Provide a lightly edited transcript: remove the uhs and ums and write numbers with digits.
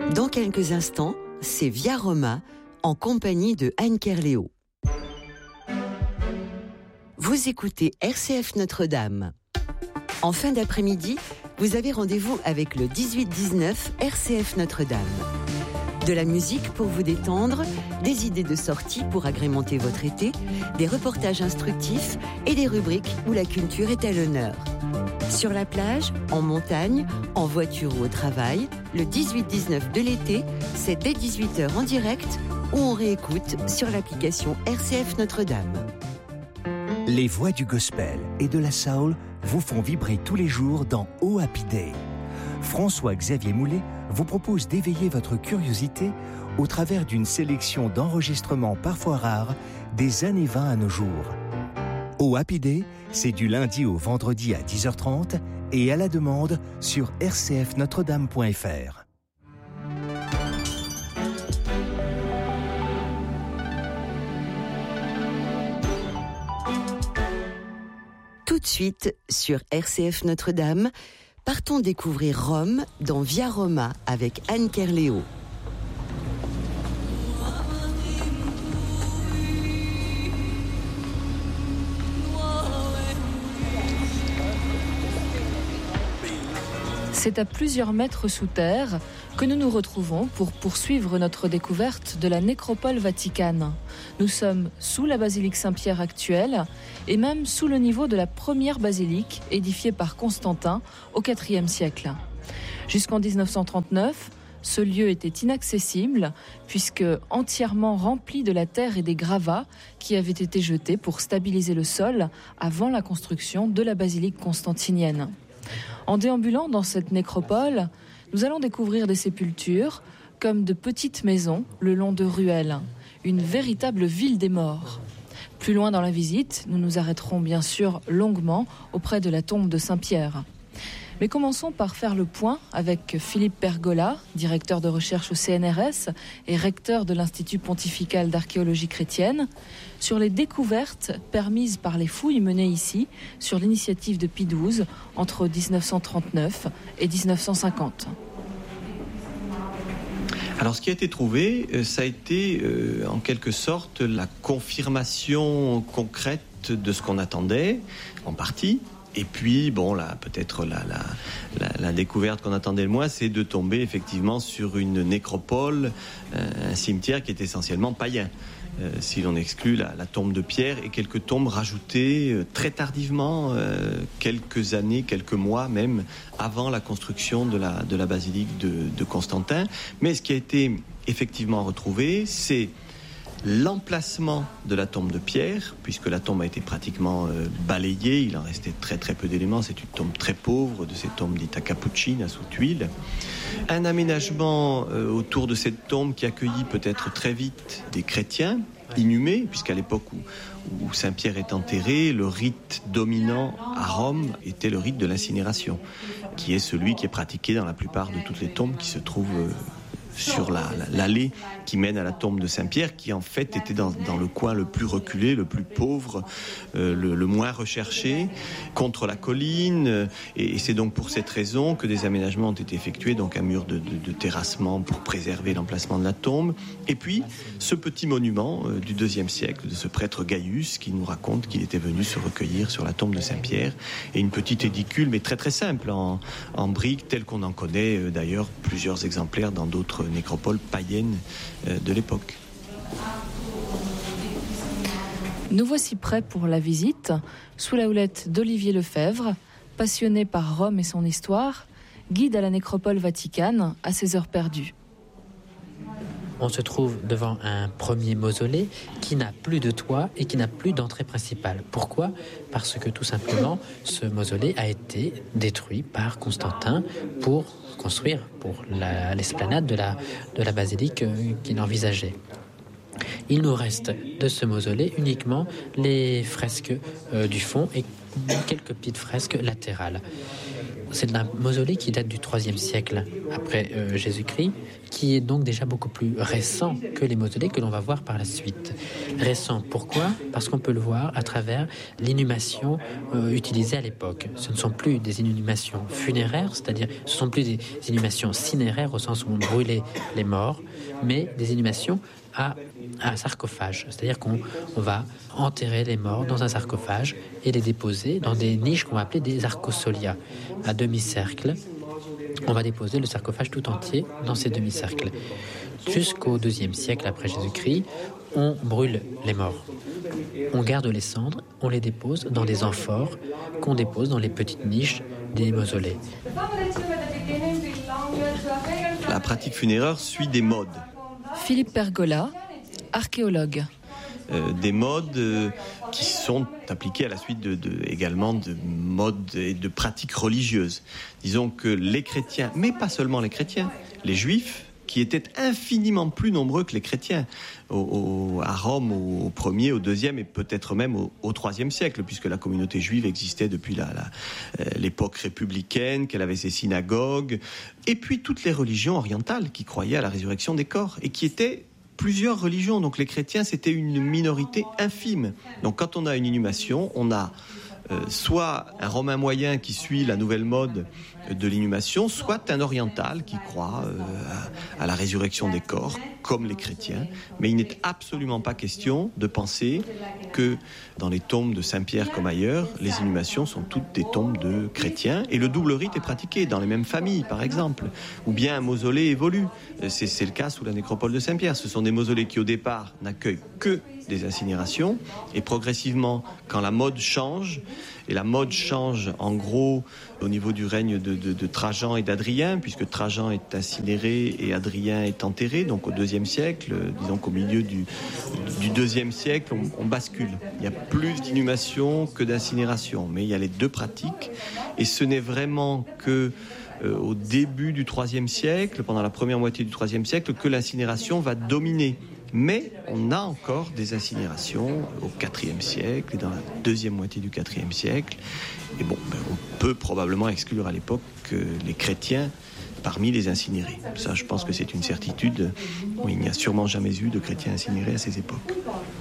Dans quelques instants, c'est Via Roma en compagnie de Anne Kerléo. Vous écoutez RCF Notre-Dame. En fin d'après-midi, vous avez rendez-vous avec le 18-19 RCF Notre-Dame. De la musique pour vous détendre, des idées de sortie pour agrémenter votre été, des reportages instructifs et des rubriques où la culture est à l'honneur. Sur la plage, en montagne, en voiture ou au travail, le 18-19 de l'été, c'est dès 18h en direct ou on réécoute sur l'application RCF Notre-Dame. Les voix du gospel et de la soul vous font vibrer tous les jours dans Oh Happy Day. François-Xavier Moulet vous propose d'éveiller votre curiosité au travers d'une sélection d'enregistrements parfois rares des années 20 à nos jours. Oh Happy Day, c'est du lundi au vendredi à 10h30 et à la demande sur rcfnotredame.fr. Tout de suite, sur RCF Notre-Dame, partons découvrir Rome dans Via Roma avec Anne Kerléo. C'est à plusieurs mètres sous terre que nous nous retrouvons pour poursuivre notre découverte de la nécropole vaticane. Nous sommes sous la basilique Saint-Pierre actuelle et même sous le niveau de la première basilique édifiée par Constantin au IVe siècle. Jusqu'en 1939, ce lieu était inaccessible puisque entièrement rempli de la terre et des gravats qui avaient été jetés pour stabiliser le sol avant la construction de la basilique constantinienne. En déambulant dans cette nécropole, nous allons découvrir des sépultures comme de petites maisons le long de ruelles, une véritable ville des morts. Plus loin dans la visite, nous nous arrêterons bien sûr longuement auprès de la tombe de Saint-Pierre. Mais commençons par faire le point avec Philippe Pergola, directeur de recherche au CNRS et recteur de l'Institut pontifical d'archéologie chrétienne, sur les découvertes permises par les fouilles menées ici sur l'initiative de Pie XII entre 1939 et 1950. Alors ce qui a été trouvé, ça a été en quelque sorte la confirmation concrète de ce qu'on attendait, en partie. Et puis, bon, là, peut-être la découverte qu'on attendait le moins, c'est de tomber effectivement sur une nécropole, un cimetière qui est essentiellement païen. Si l'on exclut la tombe de Pierre et quelques tombes rajoutées très tardivement, quelques années, quelques mois même, avant la construction de la basilique de Constantin. Mais ce qui a été effectivement retrouvé, c'est l'emplacement de la tombe de Pierre, puisque la tombe a été pratiquement balayée, il en restait très très peu d'éléments, c'est une tombe très pauvre, de ces tombes dites à cappuccine, à sous-tuile. Un aménagement autour de cette tombe qui accueillit peut-être très vite des chrétiens inhumés, puisqu'à l'époque où Saint-Pierre est enterré, le rite dominant à Rome était le rite de l'incinération, qui est celui qui est pratiqué dans la plupart de toutes les tombes qui se trouvent sur l'allée qui mène à la tombe de Saint-Pierre, qui en fait était dans le coin le plus reculé, le plus pauvre, le moins recherché, contre la colline. Et c'est donc pour cette raison que des aménagements ont été effectués, donc un mur de terrassement pour préserver l'emplacement de la tombe. Et puis, ce petit monument du IIe siècle, de ce prêtre Gaius, qui nous raconte qu'il était venu se recueillir sur la tombe de Saint-Pierre. Et une petite édicule, mais très très simple, en briques, telle qu'on en connaît d'ailleurs plusieurs exemplaires dans d'autres nécropoles païennes de l'époque. Nous voici prêts pour la visite, sous la houlette d'Olivier Lefebvre, passionné par Rome et son histoire, guide à la nécropole vaticane à ses heures perdues. On se trouve devant un premier mausolée qui n'a plus de toit et qui n'a plus d'entrée principale. Pourquoi ? Parce que tout simplement, ce mausolée a été détruit par Constantin pour construire pour l'esplanade de la basilique qu'il envisageait. Il nous reste de ce mausolée uniquement les fresques du fond et quelques petites fresques latérales. c'est un mausolée qui date du IIIe siècle après Jésus-Christ, qui est donc déjà beaucoup plus récent que les mausolées que l'on va voir par la suite. Récent, pourquoi ? Parce qu'on peut le voir à travers l'inhumation utilisée à l'époque. Ce ne sont plus des inhumations funéraires, c'est-à-dire ce ne sont plus des inhumations cinéraires au sens où on brûlait les morts, mais des inhumations à sarcophage, c'est-à-dire qu'on va enterrer les morts dans un sarcophage et les déposer dans des niches qu'on va appeler des arcosolia, à demi-cercle. On va déposer le sarcophage tout entier dans ces demi-cercles. Jusqu'au IIe siècle après Jésus-Christ, on brûle les morts. On garde les cendres, on les dépose dans des amphores qu'on dépose dans les petites niches des mausolées. La pratique funéraire suit des modes. Philippe Pergola, archéologue. Des modes qui sont appliqués à la suite également de modes et de pratiques religieuses. Disons que les chrétiens, mais pas seulement les chrétiens, les juifs, qui étaient infiniment plus nombreux que les chrétiens à Rome au 1er, au 2e et peut-être même au 3e siècle, puisque la communauté juive existait depuis l'époque républicaine, qu'elle avait ses synagogues, et puis toutes les religions orientales qui croyaient à la résurrection des corps et qui étaient plusieurs religions. Donc les chrétiens, c'était une minorité infime. Donc quand on a une inhumation, on a soit un Romain moyen qui suit la nouvelle mode de l'inhumation, soit un oriental qui croit à la résurrection des corps, comme les chrétiens. Mais il n'est absolument pas question de penser que dans les tombes de Saint-Pierre comme ailleurs, les inhumations sont toutes des tombes de chrétiens. Et le double rite est pratiqué dans les mêmes familles, par exemple. Ou bien un mausolée évolue. C'est le cas sous la nécropole de Saint-Pierre. Ce sont des mausolées qui, au départ, n'accueillent que des incinérations. Et progressivement, quand la mode change, et la mode change en gros au niveau du règne de Trajan et d'Adrien, puisque Trajan est incinéré et Adrien est enterré, donc au IIe siècle, disons qu'au milieu du IIe siècle, on bascule. Il y a plus d'inhumation que d'incinération, mais il y a les deux pratiques, et ce n'est vraiment que au début du IIIe siècle, pendant la première moitié du IIIe siècle, que l'incinération va dominer. Mais on a encore des incinérations au IVe siècle et dans la deuxième moitié du IVe siècle. Et bon, on peut probablement exclure à l'époque les chrétiens parmi les incinérés. Ça, je pense que c'est une certitude. Il n'y a sûrement jamais eu de chrétiens incinérés à ces époques.